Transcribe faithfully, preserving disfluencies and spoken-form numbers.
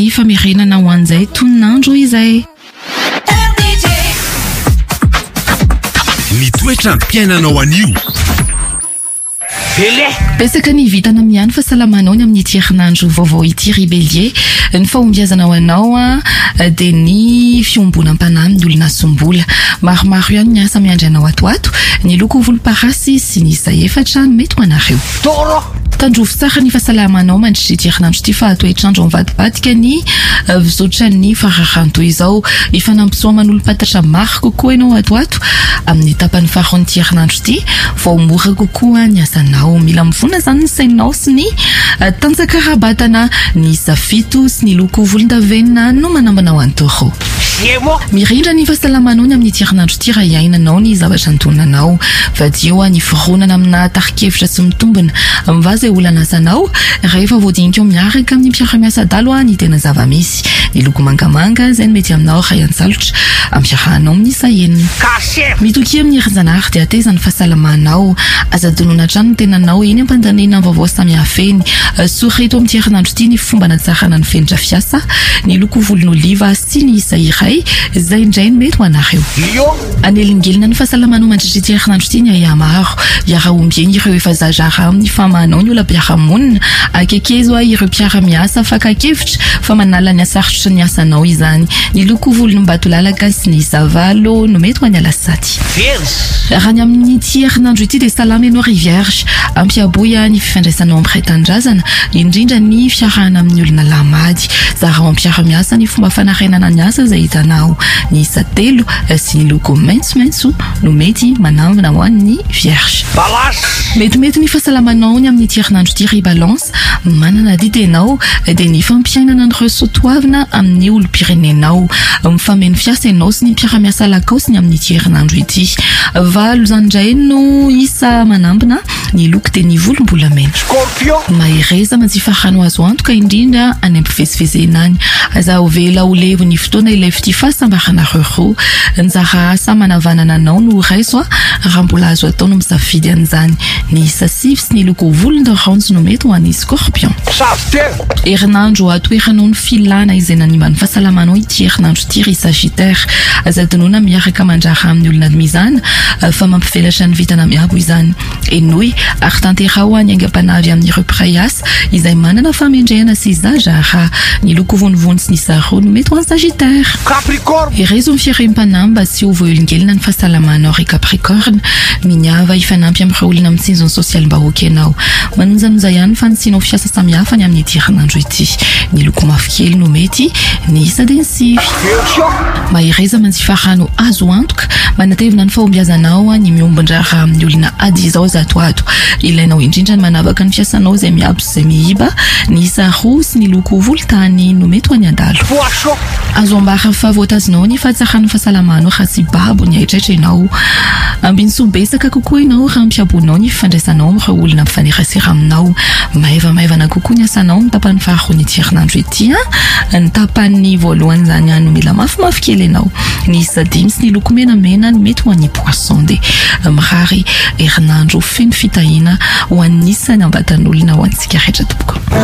Famerenana ho an'izay tonandro izay. Ny toetrandrom-piainanao anio. Betsaka ny vitana miany fahasalamanao ny amin'ny herinandro vaovao ity ry Bélier. Ny fahombiazanao anao dia ny fiombonam-panahy ny olona sombola. Maromaro ihany ny asa miandry anao atoato. Ny loko volomparasy sy ny isa efatra mety ho anareo. Tandrovo tsara ny fahasalamanao mandritra herinandro ity fa toetrandro mivadibadika ny mizotra ny fararanto izao. Ifanampisoaman'olo-patatra maro kokoa ianao atoato amin'ny tapany faharoa ny herinandro ity. Vao mora kokoa ny asanao, mila mivona zany ny sainao sy ny tanjaka-rabatana. Ny isa fito sy ny loko volondavenona no manambanao an-toro. Mirindra ny fahasalamanao ny amin'ny herinandro ity raha iainanao ny zavatra antonanao. Vadio ny fironana amina tarikevitra sy mitombina mivaza olana asanao rehefa voadinika miaraka amin'ny mpiara-miasa adalo ny tena zava-misy. Ny loko mangamanga izay no mety aminao raha iantsalotra ampiarahanao amin'ny isa enina. Mitoky amin'ny herinjanahary dia ateza ny fahasalamanao. Aza donona hatrany ny tenanao eny am-pandanina vaovao samihafa eny. Soreto amin'ny herinandro ity ny fomba natsarana ny fenitra fiasa, ny loko volon'oliva sy ny isa iray izay indray no mety ho anareo. Anelingelina ny fahasalamanao mandritra herinandro ity ny ayamaro. Iara-ombieny ireo efa zazara amin'ny famahanao ny olam-piarahamonina. Akekezo ireo mpiara-miasa fakakevitra fa manala ny asarotra ny asanao izany. Ny loko volom-batolalaka sy ny isa valo no mety ho any alasaty. Raha ny amin'ny ity herinandro ity dia salama ianao ry Vierge. Ampiaboya ny fifandraisanao amin'ny tanindrazana, indrindra ny fiarahana amin'ny olona lamady. Zarao amin'ny mpiara-miasa ny fomba fanarenana ny asa izay hitanao. Ny isa telo sy ny loko maitsomaitso no mety manambina ho an'ny Vierge. Metimety ny fahasalamanao ny amin'ny herinandro ity ry Balance. Manana dite ianao dia ny fampiainana ny soatoavina amin'ny olom-pirenenao. Mifameno fiasa ianao sy ny mpiara-miasa lakaosy ny amin'ny herinandro ity. Valo zany indray no isa manambina. Ny loko dia ny volombolamena. Mahireza manjifarano azo antoka indrindra any am-pivezivezena any. Aza ho vela ho levo ny fotoana ilay fity fahasambarana roro. Nizara asa manavanana anao no raiso raha mbola azo atao no misafidy an'izany. Ny isa sivy sy ny loko volondaoranjo no mety ho an'ny Scorpion. Herinandro atoeranao ny filana izay nanimba ny fahasalamanao ity herinandro ity ry Sagittaire. Aza donona miaraka mandrara amin'ny olona mizana fa mampivelatra ny vitana miabo izany. Enoy ary tanterao any aingam-panavy amin'ireo mpiray asa izay manana famendrehana sy zazara. Ny loko vonivony sy ny zaro no mety ho an'ny Sagittaire. Irezo ny fiarem-panamba sy ho voelingelina ny fahasalamanao ry Capricorne. Miniava ifanampy amin'ireo olona mitsinjo ny sosialim-bahoaka ianao. Manonjanoja ihany fanitsinao fiasa samihafa ny amin'ny herinandro ity. Ny loko mavokely no mety ny isa dia ny sivy. Mahireza manjifarano azo antoka. Manatevina ny fahombiazanao ny miombon-drara amin'ny olona ady izao zatoato. Ilainao indrindra ny manavaka ny fiasanao izay miabo sy izay mihiba. Ny isa roa sy ny loko volontany no mety ho any andalo. Azo ambara fa voatazinao ny fahatsarany fahasalamanao raha sy babo ny aitraitra ianao. Ambinso besaka kokoa ianao raha ampiabonao ny fifandraisanao amin'ireo olona mifanerasera aminao. Maivamaivana kokoa ny asanao amin'ny tapany faharoa ny herinandro ity. Ny tapany voalohany izany ihany no mila mafimafy kely ianao. Ny isa dimy sy ny loko menamena no mety ho an'ny Poisson. Dia mirary herinandro feno fitahiana ho an'ny isany ambatan'olona ho antsika rehetra tompoko.